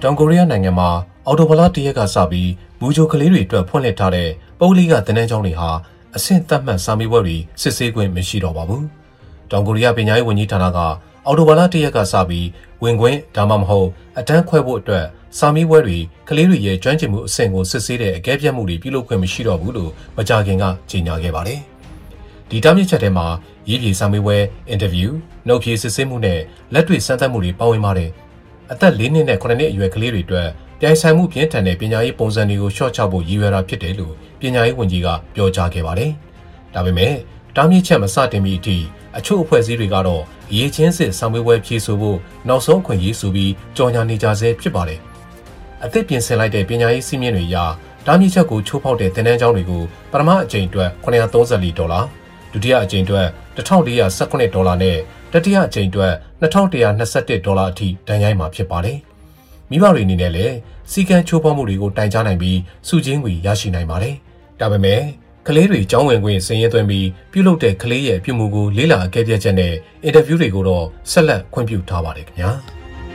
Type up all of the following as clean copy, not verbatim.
တောင်ကိုရီးယားနိုင်ငံမှာအော်တိုဘလာတရက်ကစပြီးမူဂျိုကလေးတွေအတွက်ဖွင့်လှစ်ထားတဲ့ပုဂ္ဂလိကသင်တန်းကျောင်းတွေဟာအဆင့်သတ်မှတ်စာမေးပွဲတွေစစ်ဆေးခွင့်မရှိတော့ပါဘူး။တောင်ကိုရီးယားပညာရေးဝန်ကြီးဌာနကအော်တိုဘလာတရက်ကစပြီးဝင်ခွင့်ဒါမှမဟုတ်အတန်းခွဲဖို့အတွက်စာမေးပွဲတွေကလေးတွေရဲ့ကျွမ်းကျင်မှုအဆင့်ကိုစစ်ဆေးတဲ့အကဲဖြတ်မှုတွေပြုလုပ်ခွင့်မရှိတော့ဘူးလို့မကြာခင်ကကြေညာခဲ့ပါတယ်။ဒီတားမြစ်ချက်ထဲမှာရေးပြေစာမေးပွဲအင်တာဗျူးနှုတ်ဖြေစစ်ဆေးမှုနဲ့လက်တွေ့စမ်းသပ်မှုတွေပါဝင်ပါတယ်။အသက်4နှစ်နဲ့9နှစ်အရွယ်ကလေးတွေအတွက်ပြိုင်ဆိုင်မှုပြင်းထန်တဲ့ပညာရေးပုံစံတွေကိုရှော့ချဖို့ရည်ရွယ်တာဖြစ်တယ်လို့ပညာရေးဝန်ကြီးကပြောကြားခဲ့ပါတယ်။ဒါပေမဲ့တားမြစ်ချက်မစတင်မီအထိအချို့အဖွဲ့အစည်းတွေကတော့အရေးချင်းစစ်စာမေးပွဲဖြေဆိုဖို့နောက်ဆုံးအခွင့်အရေးဆိုပြီးကြော်ညာနေကြဆဲဖြစ်ပါတယ်။အသစ်ပြင်ဆင်လိုက်တဲ့ပညာရေးစည်းမျဉ်းတွေအရတားမြစ်ချက်ကိုချိုးဖောက်တဲ့သင်တန်းကျောင်းတွေကိုပထမအကြိမ်အတွက်$934ဒေါ်လာဒုတိယအကြိမ်အတွက်$1419ဒေါ်လာနဲ့တတိယအကြိမ်အတွက်$2121ဒေါ်လာအထိတန်ရိုက်မှာဖြစ်ပါတယ်။မိဘတွေအနေနဲ့လည်းစီကံချိုးဖောက်မှုတွေကိုတိုင်ကြားနိုင်ပြီးစုချင်းငွေရရှိနိုင်ပါတယ်။ဒါပေမဲ့ကလေးတွေကျောင်းဝင်ခွင့်စည်ရင်းသွင်းပြီးပြုလုပ်တဲ့ကလေးရဲ့ပြုမှုကိုလေးလာအကဲဖြတ်ချက်နဲ့အင်တာဗျူးတွေကိုတော့ဆက်လက်ခွင့်ပြုထားပါတယ်ခင်ဗျာ။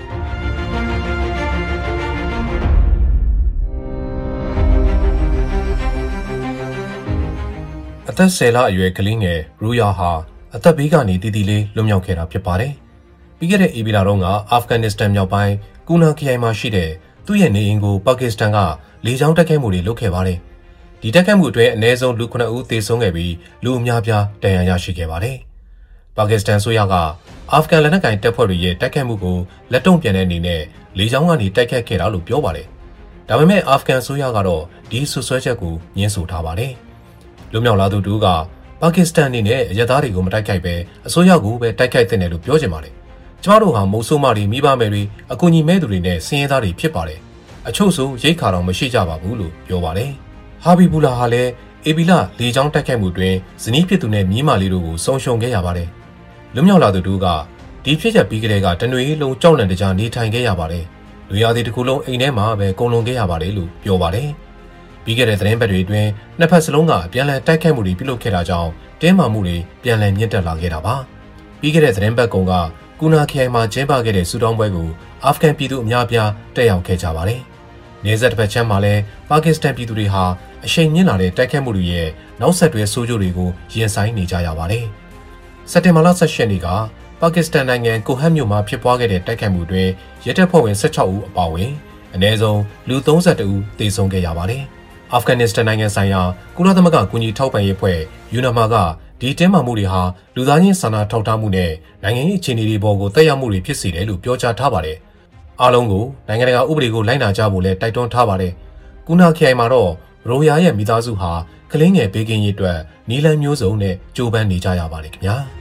အသက်10လအရွယ်ကလေးငယ်ရူယာဟာအသက်ဘေးကနေတည်တည်လေးလွတ်မြောက်ခဲ့တာဖြစ်ပါတယ်။ပြီးခဲ့တဲ့ဧပြီလတုန်းကအာဖဂန်နစ္စတန်မြောက်ပိုင်းကူနာခရိုင်မှာရှိတဲ့သူ့ရဲ့နေအိမ်ကိုပါကစ္စတန်ကလေကြောင်းတိုက်ခိုက်မှုတွေလုပ်ခဲ့ပါတယ်။ဒီတိုက်ခိုက်မှုအတွင်းအနည်းဆုံးလူ9ဦးသေဆုံးခဲ့ပြီးလူအများပြားဒဏ်ရာရရှိခဲ့ပါတယ်။ပါကစ္စတန်ဆိုရကအာဖဂန်လက်နက်ကိုင်တပ်ဖွဲ့တွေရဲ့တိုက်ခိုက်မှုကိုလက်တုံ့ပြန်တဲ့အနေနဲ့လေကြောင်းကနေတိုက်ခိုက်ခဲ့တာလို့ပြောပါတယ်။ဒါပေမဲ့အာဖဂန်ဆိုရကတော့ဒီဆွဆွဲချက်ကိုညှင်းဆိုထားပါတယ်။လွတ်မြောက်လာသူတူကပါကစ္စတန်အနေနဲ့အရသားတွေကိုမတိုက်ခိုက်ပဲအစိုးရကိုပဲတိုက်ခိုက်တဲ့တယ်လို့ပြောချင်ပါတယ်။ကျမတို့ဟာမုံဆိုးမတွေမိဘမယ်တွေအကူအညီမဲ့သူတွေနဲ့စင်ရဲသားတွေဖြစ်ပါတယ်။အချို့ဆိုရိတ်ခါတော်မရှိကြပါဘူးလို့ပြောပါတယ်။ဟာဘီဘူလာဟာလည်းအေဘီလာလေကြောင်းတိုက်ခိုက်မှုတွင်ဇနီးဖြစ်သူနဲ့မြေးမလေးတို့ကိုဆုံးရှုံးခဲ့ရပါတယ်။လွတ်မြောက်လာသူတို့ကဒီဖြစ်ချက်ပြီးကလေးကတနွေလုံးကြောက်လန့်တကြားနေထိုင်ခဲ့ရပါတယ်။လူရသည်တစ်ခုလုံးအိမ်ထဲမှာပဲကုန်လွန်ခဲ့ရပါတယ်လို့ပြောပါတယ်။ပြီးခဲ့တဲ့သတင်းပတ်တွေအတွင်းနှစ်ဖက်စလုံးကအပြန်အလှန်တိုက်ခိုက်မှုတွေပြုလုပ်ခဲ့တာကြောင့်တင်းမာမှုတွေပြန်လည်မြင့်တက်လာခဲ့တာပါ။ပြီးခဲ့တဲ့သတင်းပတ်ကုန်ကကူနာခရိုင်မှာကျင်းပခဲ့တဲ့စူတောင်းပွဲကိုအာဖဂန်ပြည်သူအများအပြားတက်ရောက်ခဲ့ကြပါတယ်။နေဆက်တစ်ဖက်ချမ်းမှာလည်းပါကစ္စတန်ပြည်သူတွေဟာအရှိန်မြင့်လာတဲ့တိုက်ခိုက်မှုတွေရဲ့နောက်ဆက်တွဲဆိုးကျိုးတွေကိုရင်ဆိုင်နေကြရပါတယ်။စက်တင်ဘာလ18ရက်နေ့ကပါကစ္စတန်နိုင်ငံကိုဟတ်မြို့မှာဖြစ်ပွားခဲ့တဲ့တိုက်ခိုက်မှုတွင်ရဲတပ်ဖွဲ့ဝင်16ဦးအပါအဝင်အနည်းဆုံးလူ32ဦးသေဆုံးခဲ့ရပါတယ်။အာဖဂန်နစ္စတန်နိုင်ငံဆိုင်ရာကုလသမဂ္ဂကူညီထောက်ပံ့ရေးအဖွဲ့ယူနာမာကဒီတင်းမာမှုတွေဟာလူသားချင်းစာနာထောက်ထားမှုနဲ့နိုင်ငံရေးအခြေအနေတွေပေါ်ကိုသက်ရောက်မှုတွေဖြစ်စေတယ်လို့ပြောကြားထားပါတယ်။အားလုံးကိုနိုင်ငံတကာဥပဒေကိုလိုက်နာကြဖို့လည်းတိုက်တွန်းထားပါတယ်။ကူနာခရိုင်မှာတော့ရိုယာရဲ့မိသားစုဟာကလေးငယ်ဘေးကင်းရေးအတွက်နီလန်မျိုးစုံနဲ့ကြိုးပမ်းနေကြရပါတယ်ခင်ဗျာ။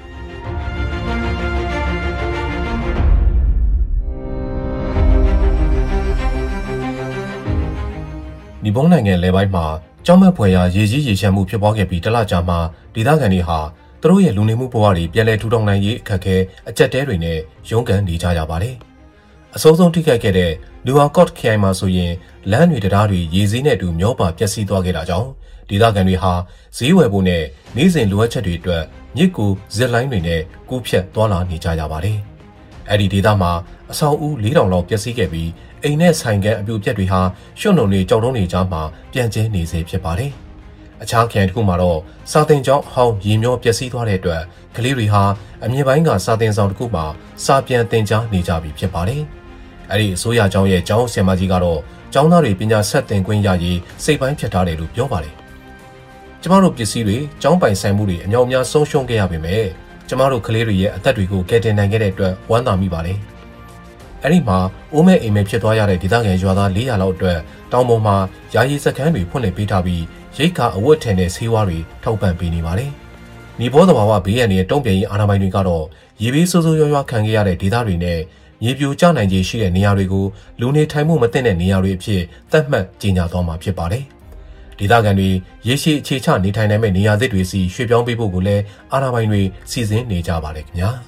ဒီဘုံနိုင်ငံလယ်ပိုင်းမှာကြောက်မက်ဖွယ်ရာရေကြီးရေရှမ်းမှုဖြစ်ပွားခဲ့ပြီးတလကြာမှဒေသခံတွေဟာသူတို့ရဲ့လူနေမှုဘဝတွေပြန်လည်ထူထောင်နိုင်ရေးအခက်အခဲအကျပ်တဲတွေနဲ့ရုန်းကန်နေကြရပါတယ်။အစိုးဆုံးထိခိုက်ခဲ့တဲ့လူဟာကော့ခရိုင်မှာဆိုရင်လမ်းတွေတရားတွေရေစည်းနဲ့အတူမျောပါပျက်စီးသွားခဲ့တာကြောင့်ဒေသခံတွေဟာဈေးဝယ်ဖို့နဲ့နေ့စဉ်လိုအပ်ချက်တွေအတွက်မြစ်ကူဇစ်လိုင်းတွေနဲ့ကူးဖြတ်သွားလာနေကြရပါတယ်။အဲ့ဒီဒေသမှာအဆောက်အဦ4000လောက်ပျက်စီးခဲ့ပြီးအိမ်နဲ့ဆိုင်ကအပြိုပြက်တွေဟာရွှွန့်နှုံတွေကြောက်တုံးတွေကြားမှာပြန့်ကျဲနေစေဖြစ်ပါတယ်။အခြားခရိုင်တစ်ခုမှာတော့စာတင်ကျောင်းအဟောင်းရေမျောပျက်စီးသွားတဲ့အတွက်ကလေးတွေဟာအမြင့်ပိုင်းကစာတင်ဆောင်တစ်ခုမှာစာပြန်သင်ကြားနေကြပြီဖြစ်ပါတယ်။အဲ့ဒီအစိုးရကျောင်းရဲ့ကျောင်းဆရာမကြီးကတော့ကျောင်းသားတွေပညာဆက်သင်ခွင့်ရရေးစိတ်ပိုင်းဖြတ်ထားတယ်လို့ပြောပါတယ်။ကျမတို့ပစ္စည်းတွေကျောင်းပိုင်ဆိုင်မှုတွေအများအများဆုံးရှုံးခဲ့ရပေမဲ့ကျမတို့ကလေးတွေရဲ့အသက်တွေကိုကယ်တင်နိုင်ခဲ့တဲ့အတွက်ဝမ်းသာမိပါတယ်။အဲ့ဒီမှာအိုးမဲအိမ်မဲဖြစ်သွားရတဲ့ဒေသခံရွာသား400လောက်အတွက်တောင်ပေါ်မှာယာယီစခန်းတွေဖွင့်လှစ်ပေးထားပြီးရိတ်ခါအဝတ်ထည်နဲ့ဆေးဝါးတွေထောက်ပံ့ပေးနေပါတယ်။မြေပေါ်သဘာဝဘေးရန်တွေတုံ့ပြန်ရေးအာဏာပိုင်တွေကတော့ရေဘေးဆိုးဆိုးရွားရွားခံခဲ့ရတဲ့ဒေသတွေနဲ့မြေပြိုကျနိုင်ခြေရှိတဲ့နေရာတွေကိုလူနေထိုင်မှုမသင့်တဲ့နေရာတွေအဖြစ်သတ်မှတ်ကြေညာသွားမှာဖြစ်ပါတယ်။ဒေသခံတွေရေရှည်အခြေချနေထိုင်နိုင်မဲ့နေရာသစ်တွေစီရွှေ့ပြောင်းပေးဖို့ကိုလည်းအာဏာပိုင်တွေစီစဉ်နေကြပါတယ်ခင်ဗျာ။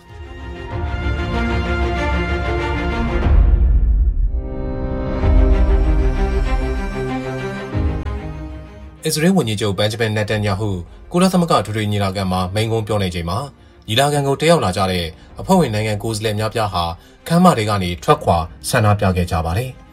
အစ္စရေးဝန်ကြီးချုပ်ဘန်ဂျမင်နက်တန်ယာဟုကုလသမဂ္ဂထွေထွေညီလာခံမှာမိန့်ခွန်းပြောနေချိန်မှာညီလာခံကိုတက်ရောက်လာကြတဲ့အဖွဲ့ဝင်နိုင်ငံကိုယ်စားလှယ်များပြားဟာခမ်းမတွေကနေထွက်ခွာဆန္ဒပြခဲ့ကြပါတယ်။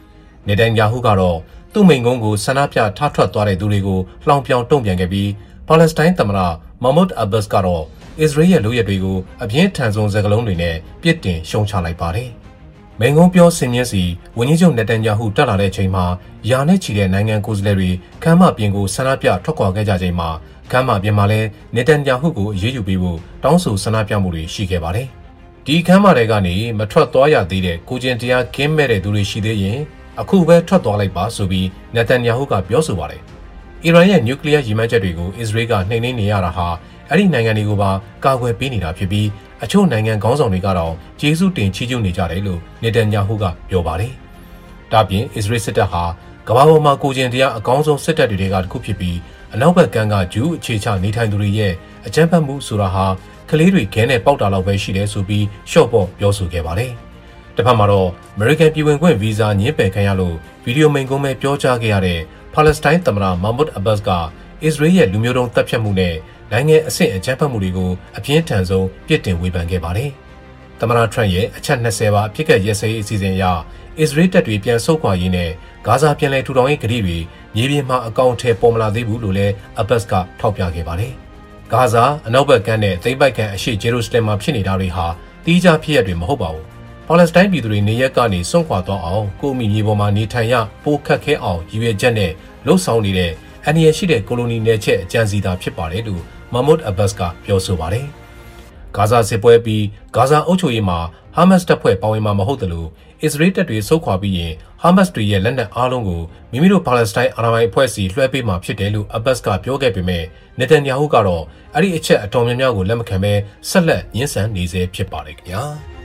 နေတန်ယာဟုကတော့သူ့မိန့်ခွန်းကိုဆန္ဒပြထထွက်သွားတဲ့သူတွေကိုလှောင်ပြောင်တုံ့ပြန်ခဲ့ပြီးပါလက်စတိုင်းသမ္မတမာမွတ်အဘတ်စ်ကတော့အစ္စရေးရဲ့လုပ်ရက်တွေကိုအပြင်းထန်ဆုံးစကားလုံးတွေနဲ့ပြစ်တင်ရှုံချလိုက်ပါတယ်။မိန့်ခွန်းပြောဆင်မြင့်စီဝန်ကြီးချုပ်နေတန်ယာဟုတက်လာတဲ့အချိန်မှာယာနဲ့ချီတဲ့နိုင်ငံကိုယ်စားလှယ်တွေခမ်းမပြင်ကိုဆန္ဒပြထွက်ခွာခဲ့ကြချိန်မှာခမ်းမပြင်မှာလည်းနေတန်ယာဟုကိုအရေးယူပေးဖို့တောင်းဆိုဆန္ဒပြမှုတွေရှိခဲ့ပါတယ်။ဒီခမ်းမတွေကနေမထွက်သွားရသေးတဲ့ကိုကျင်တရားကင်းမဲ့တဲ့သူတွေရှိသေးရင်အခုပဲထွက်သွားလိုက်ပါဆိုပြီးနေတန်ယာဟုကပြောဆိုပါတယ်။အီရန်ရဲ့နျူကလ িয়ার ရည်မှန်းချက်တွေကိုအစ္စရေးကနှိမ်နင်းနေရတာဟာအဲ့ဒီနိုင်ငံတွေကိုပါကာကွယ်ပေးနေတာဖြစ်ပြီးအချို့နိုင်ငံခေါင်းဆောင်တွေကတော့ကျေးဇူးတင်ချီးကျူးနေကြတယ်လို့နေတန်ယာဟုကပြောပါတယ်။ဒါပြင်အစ္စရေးစစ်တပ်ဟာကမ္ဘာပေါ်မှာကိုကျင်တရားအကောင်းဆုံးစစ်တပ်တွေကတစ်ခုဖြစ်ပြီးအနောက်ဘက်ကမ်းကဂျူးအခြေချနေထိုင်သူတွေရဲ့အကြမ်းဖက်မှုဆိုတာဟာကလေးတွေခဲနဲ့ပေါက်တာလောက်ပဲရှိတယ်ဆိုပြီးရှော့ပေါ့ပြောဆိုခဲ့ပါတယ်။တစ်ဖက်မှာတော့ American ပြည်ဝင်ခွင့်ဗီဇာညှင်းပယ်ခံရလို့ဗီဒီယိုမိန့်ခွန်းပဲပြောကြားခဲ့ရတဲ့ပါလက်စတိုင်းသမ္မတမာမွတ်အဘတ်စ်ကအစ္စရေးရဲ့လူမျိုးတုံးတပ်ဖြတ်မှုနဲ့နိုင်ငံအဆင့်အကြမ်းဖက်မှုတွေကိုအပြင်းထန်ဆုံးပြစ်တင်ဝေဖန်ခဲ့ပါတယ်။သမ္မတထရန့်ရဲ့အချက်20ပါအဖြစ်ကရက်စဲရေးအစီအစဉ်အရအစ္စရေးတပ်တွေပြန်ဆုတ်ခွာရေးနဲ့ဂါဇာပြန်လည်ထူထောင်ရေးကတိတွေမြေပြင်မှာအကောင့်ထဲပေါ်မလာသေးဘူးလို့လည်းအဘတ်စ်ကထောက်ပြခဲ့ပါတယ်။ဂါဇာအနောက်ဘက်ကမ်းနဲ့သိမ်းပိုက်ကန်အရှေ့ဂျေရုဆလင်မှာဖြစ်နေတာတွေဟာတီးခြားဖြစ်ရပ်တွေမဟုတ်ပါဘူး။ပါလက်စတိုင်းပြည်သူတွေနေရက်ကနေစွန့်ခွာသွားအောင်ကိုမိမြေပေါ်မှာနေထိုင်ရပိုခက်ခဲအောင်ရည်ရွယ်ချက်နဲ့လှုပ်ဆောင်နေတဲ့အန္တရာယ်ရှိတဲ့ကိုလိုနီနယ်ချက်အကြံစီတာဖြစ်ပါတယ်လို့မာမွတ်အဘတ်စ်ကပြောဆိုပါတယ်။ဂါဇာစစ်ပွဲပြီးဂါဇာအုပ်ချုပ်ရေးမှာဟာမတ်စ်တပ်ဖွဲ့ပါဝင်မှာမဟုတ်သလိုအစ္စရေးတပ်တွေဆုတ်ခွာပြီးရင်ဟာမတ်စ်တွေရဲ့လက်နက်အားလုံးကိုမိမိတို့ပါလက်စတိုင်းအာဏာပိုင်အဖွဲ့အစည်းလွှဲပေးမှာဖြစ်တယ်လို့အဘတ်စ်ကပြောခဲ့ပေမဲ့နေတန်ယာဟုကတော့အဲ့ဒီအချက်အတော်များများကိုလက်မခံဘဲဆက်လက်ညှင်းဆန်နေဆဲဖြစ်ပါတယ်ခင်ဗျာ။